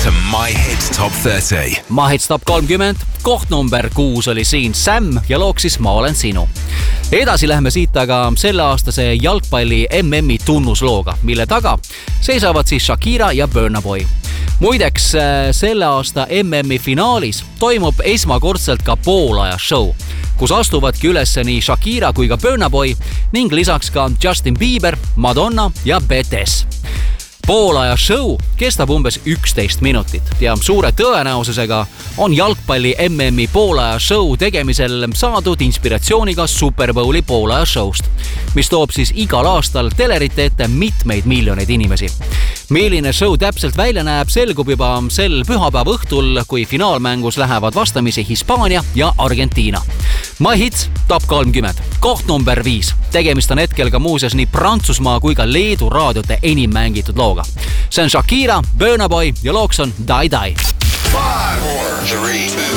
to My Hits Top 30. My Hits Top 30, koht number 6 oli siin Sam ja looksis Ma olen sinu. Edasi lähme siit aga selle aastase jalgpalli MM-i tunnuslooga, mille taga seisavad siis Shakira ja Burna Boy. Muideks, selle aasta MM-i finaalis toimub esmakordselt ka poolaja show, kus astuvadki üles nii Shakira kui ka Burna Boy ning lisaks ka Justin Bieber, Madonna ja BTS. Poolaja show kestab umbes 11 minutit ja suure tõenäosusega on jalgpalli MM-i poolaja show tegemisel saadud inspiratsiooniga Super Bowli poolaja showst, mis toob siis igal aastal telerite ette mitmeid miljoneid inimesi. Milline show täpselt välja näeb, selgub juba sel pühapäeva õhtul, kui finaalmängus lähevad vastamisi Hispaania ja Argentiina. My Hits Top 30, koht number 5. Tegemist on hetkel ka muuseas nii Prantsusmaa kui ka Leedu raadiote enim mängitud looga. See on Shakira, Burna Boy ja looks on Die Die. 5, 4, 3, 2